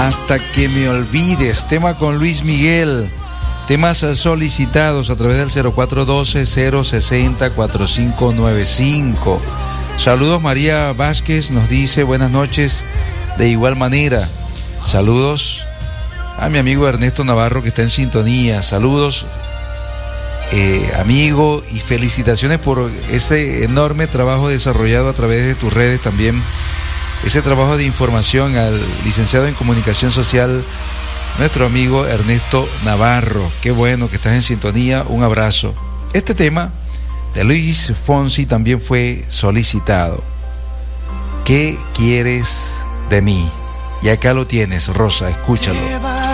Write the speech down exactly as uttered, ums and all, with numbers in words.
Hasta que me olvides, tema con Luis Miguel. Temas solicitados a través del cero cuatro uno dos, cero seis cero, cuatro cinco nueve cinco. Saludos, María Vázquez nos dice buenas noches. De igual manera, saludos a mi amigo Ernesto Navarro que está en sintonía. Saludos, eh, amigo, y felicitaciones por ese enorme trabajo desarrollado a través de tus redes también. Ese trabajo de información al licenciado en Comunicación Social, nuestro amigo Ernesto Navarro. Qué bueno que estás en sintonía, un abrazo. Este tema de Luis Fonsi también fue solicitado. ¿Qué quieres de mí? Y acá lo tienes, Rosa, escúchalo.